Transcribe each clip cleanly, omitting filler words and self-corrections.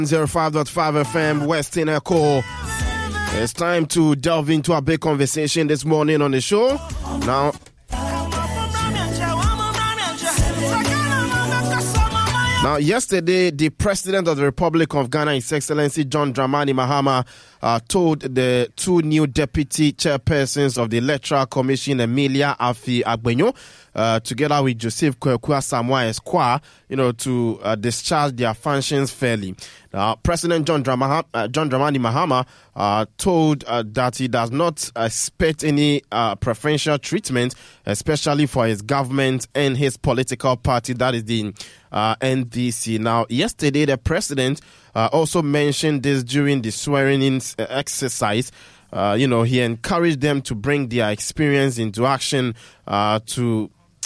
05.5 FM, Western Echo. It's time to delve into a big conversation this morning on the show. Now, yesterday, the President of the Republic of Ghana, His Excellency John Dramani Mahama, told the two new deputy chairpersons of the Electoral Commission, Emilia Afi Agbenyo, together with Joseph Kwaku Asamoah Esquire, to discharge their functions fairly. President John Dramani Mahama told that he does not expect any preferential treatment, especially for his government and his political party, that is the NDC. Now, yesterday, the president also mentioned this during the swearing-in exercise. He encouraged them to bring their experience into action to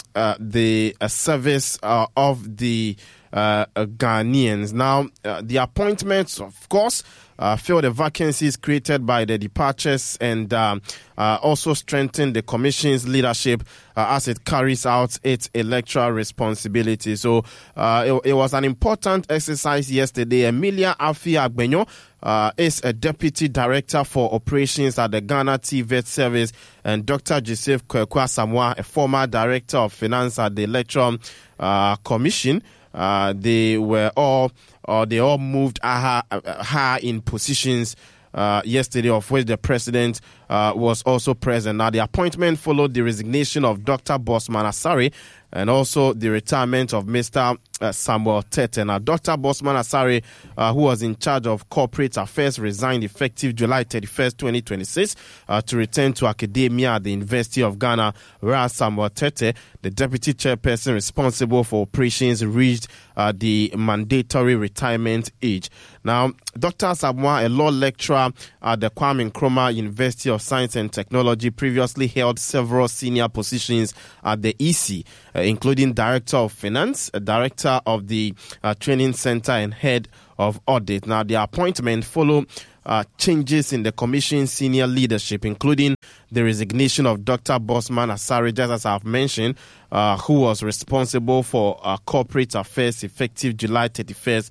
the service of the Ghanaians. Now, the appointments, of course, fill the vacancies created by the departures and also strengthen the commission's leadership as it carries out its electoral responsibility. So it was an important exercise yesterday. Emilia Afi Agbenyo is a deputy director for operations at the Ghana TVET service, and Dr. Joseph Kwaku Asamoah, a former director of finance at the Electoral Commission. They all moved high in positions yesterday, of which the president was also present. Now, the appointment followed the resignation of Dr. Bosman Asare and also the retirement of Mr. Samuel Tete. Now, Dr. Bosman Asare, who was in charge of corporate affairs, resigned effective July 31st, 2026, to return to academia at the University of Ghana, whereas Samuel Tete, the deputy chairperson responsible for operations, reached the mandatory retirement age. Now, Dr. Asamoah, a law lecturer at the Kwame Nkrumah University of Science and Technology, previously held several senior positions at the EC, including Director of Finance, Director of the Training Center, and Head of Audit. Now, the appointment followed changes in the Commission's senior leadership, including the resignation of Dr. Bosman Asare, just as I've mentioned, who was responsible for corporate affairs effective July 31st,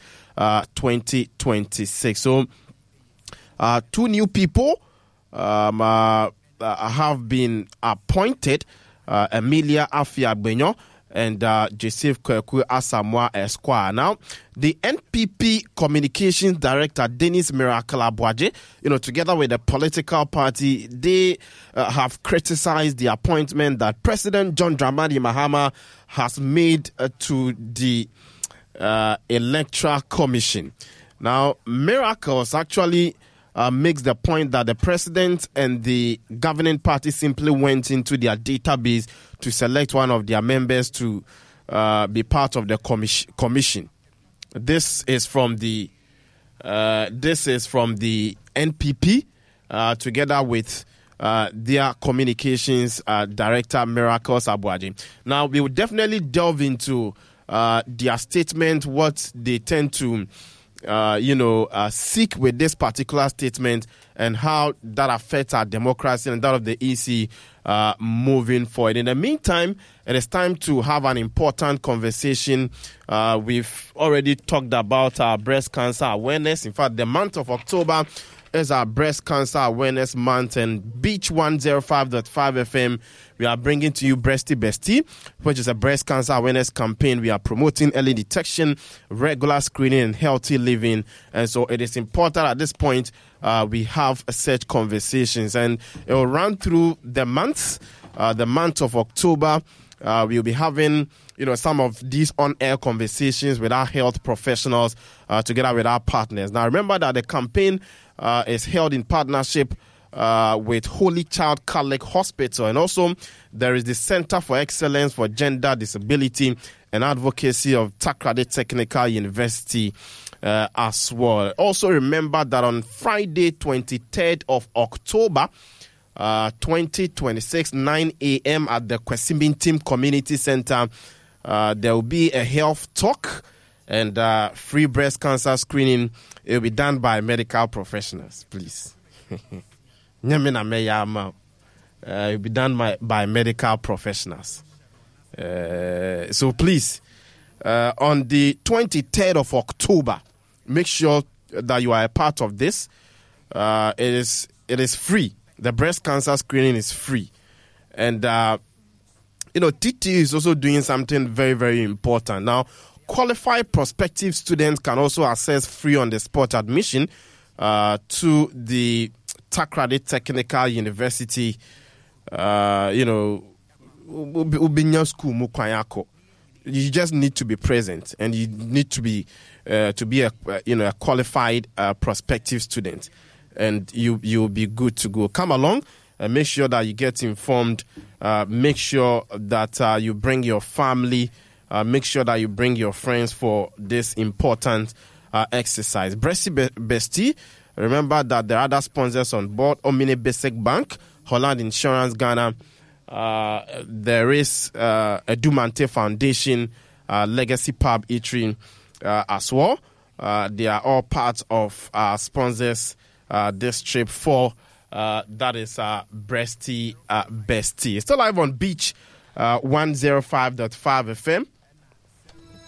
2026. So, two new people have been appointed, Emilia Afi Agbenyo and Joseph Kwaku Asamoah Esquire. Now, the NPP Communications Director, Dennis Miracle Abuaje, together with the political party, they have criticized the appointment that President John Dramani Mahama has made to the Electoral Commission. Now, Miracles actually makes the point that the president and the governing party simply went into their database to select one of their members to be part of the commission. This is from the NPP together with their communications director, Miracles Abuaje. Now, we will definitely delve into their statement, what they tend to seek with this particular statement, and how that affects our democracy and that of the EC moving forward. In the meantime, it is time to have an important conversation. We've already talked about our breast cancer awareness. In fact, the month of October is our breast cancer awareness month, and Beach 105.5 FM, we are bringing to you Breasty Bestie, which is a breast cancer awareness campaign. We are promoting early detection, regular screening, and healthy living. And so it is important at this point we have such conversations, and it will run through the month of October. We'll be having some of these on-air conversations with our health professionals together with our partners. Now, remember that the campaign is held in partnership with Holy Child Catholic Hospital, and also there is the Center for Excellence for Gender Disability and Advocacy of Takoradi Technical University as well. Also remember that on Friday, 23rd of October, 2026, 9 a.m. at the Kwesimbintim Community Center, there will be a health talk and free breast cancer screening. It will be done by medical professionals, please. It will be done by medical professionals. So please, on the 23rd of October, make sure that you are a part of this. It is free. The breast cancer screening is free. And, TT is also doing something very, very important. Now, qualified prospective students can also access free on-the-spot admission to the Takoradi Technical University, Ubinya School Mukwayako. You just need to be present, and you need to be a qualified prospective student, and you'll be good to go. Come along. Make sure that you get informed. Make sure that you bring your family. Make sure that you bring your friends for this important exercise. Bestie, remember that there are other sponsors on board. Omni Basic Bank, Holland Insurance Ghana. There is a Dumante Foundation, Legacy Pub Eatery as well. They are all part of our sponsors this trip for. That is Bestie. Still live on Beach 105.5 FM.